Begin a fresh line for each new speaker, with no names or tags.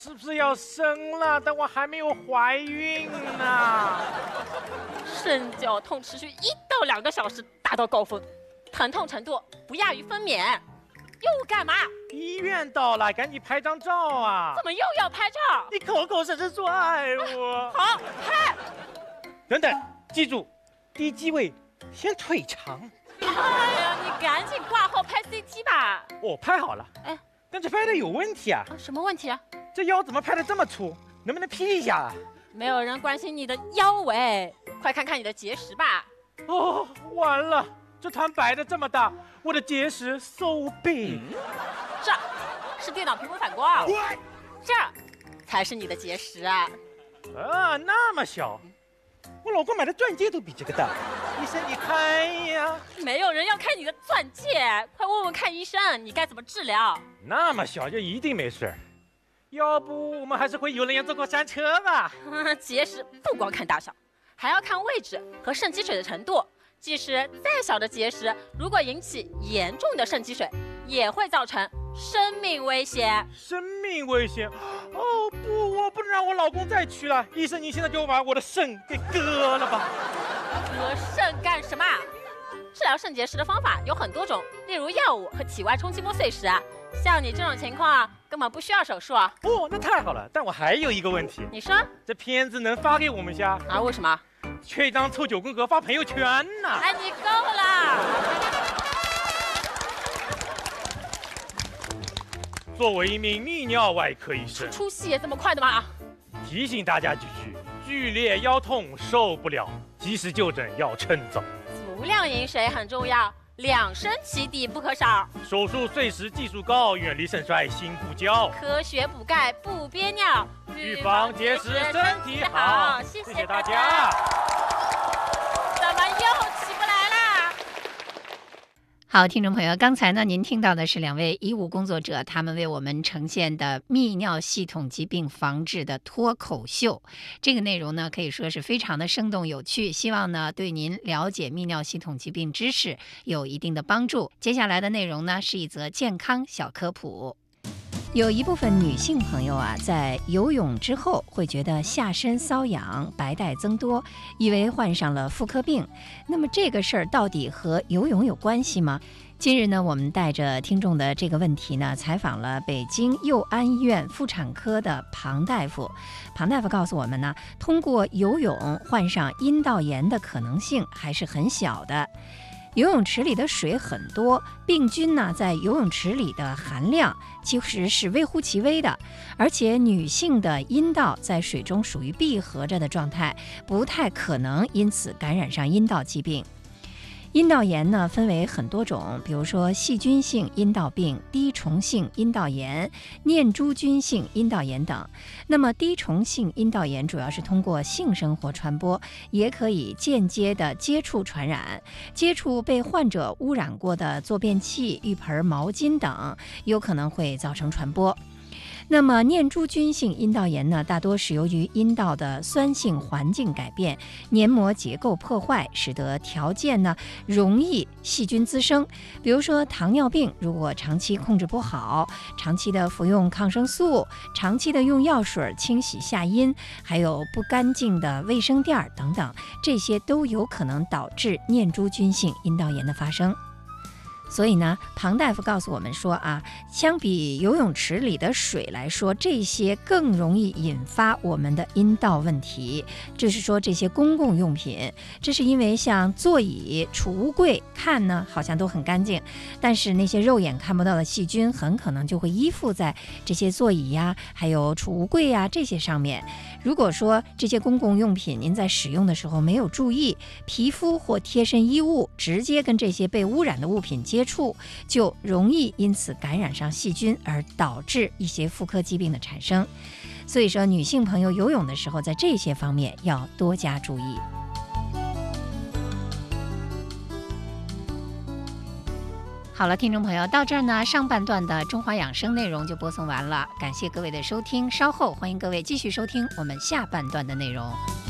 是不是要生了？但我还没有怀孕呢。
肾绞痛持续1到2个小时，达到高峰，疼痛程度不亚于分娩。又干嘛？
医院到了，赶紧拍张照啊！
怎么又要拍照？
你口口声声说爱我。
好，拍。
等等，记住，第几位先腿长。
哎呀，你赶紧挂号拍 CT 吧。
我拍好了。
哎，
但这拍的有问题啊！
什么问题啊？
这腰怎么拍的这么粗？能不能 P 一下啊？
没有人关心你的腰围，快看看你的结石吧。
哦，完了，这团白的这么大，我的结石 so big。
这是电脑屏幕反光，这才是你的结石啊！
啊，那么小，我老公买的钻戒都比这个大。医生，你看呀。
没有人要看你的钻戒，快问问看医生，你该怎么治疗？
那么小就一定没事。要不我们还是回游乐园坐过山车吧。
结石不光看大小，还要看位置和肾积水的程度。即使再小的结石，如果引起严重的肾积水，也会造成生命危险。
生命危险？哦不，我不能让我老公再娶了。医生，你现在就把我的肾给割了吧。
割肾干什么？治疗肾结石的方法有很多种，例如药物和体外冲击波碎石。像你这种情况，根本不需要手术啊。
哦，那太好了。但我还有一个问题。
你说？
这片子能发给我们下？
啊？为什么？
缺一张凑9宫格发朋友圈呢。
哎，你够了。
作为一名泌尿外科医生，
出戏也这么快的吗？
提醒大家几句：剧烈腰痛受不了，及时就诊要趁早。
足量饮水很重要，2升起底不可少。
手术碎石技术高，远离肾衰心不交。
科学补钙不憋尿，
预防结石身体好。谢谢大家。
怎么又起不来啦？
好，听众朋友，刚才呢，您听到的是2位医务工作者，他们为我们呈现的泌尿系统疾病防治的脱口秀。这个内容呢，可以说是非常的生动有趣，希望呢，对您了解泌尿系统疾病知识有一定的帮助。接下来的内容呢，是一则健康小科普。有一部分女性朋友啊，在游泳之后会觉得下身瘙痒、白带增多，以为患上了妇科病。那么这个事儿到底和游泳有关系吗？近日呢，我们带着听众的这个问题呢，采访了北京佑安医院妇产科的庞大夫。庞大夫告诉我们呢，通过游泳患上阴道炎的可能性还是很小的。游泳池里的水很多，病菌呢在游泳池里的含量其实是微乎其微的，而且女性的阴道在水中属于闭合着的状态，不太可能因此感染上阴道疾病。阴道炎呢分为很多种，比如说细菌性阴道病、滴虫性阴道炎、念珠菌性阴道炎等。那么滴虫性阴道炎主要是通过性生活传播，也可以间接的接触传染，接触被患者污染过的坐便器、浴盆、毛巾等，有可能会造成传播。那么念珠菌性阴道炎呢，大多是由于阴道的酸性环境改变，黏膜结构破坏，使得条件呢容易细菌滋生。比如说糖尿病，如果长期控制不好，长期的服用抗生素，长期的用药水清洗下阴，还有不干净的卫生垫等等，这些都有可能导致念珠菌性阴道炎的发生。所以呢，庞大夫告诉我们说啊，相比游泳池里的水来说，这些更容易引发我们的阴道问题。就是说这些公共用品，这是因为像座椅、储物柜看呢好像都很干净，但是那些肉眼看不到的细菌很可能就会依附在这些座椅呀，还有储物柜呀这些上面。如果说这些公共用品您在使用的时候没有注意，皮肤或贴身衣物直接跟这些被污染的物品接触，就容易因此感染上细菌，而导致一些妇科疾病的产生。所以说女性朋友游泳的时候，在这些方面要多加注意。好了，听众朋友，到这儿呢，上半段的中华养生内容就播送完了，感谢各位的收听，稍后欢迎各位继续收听我们下半段的内容。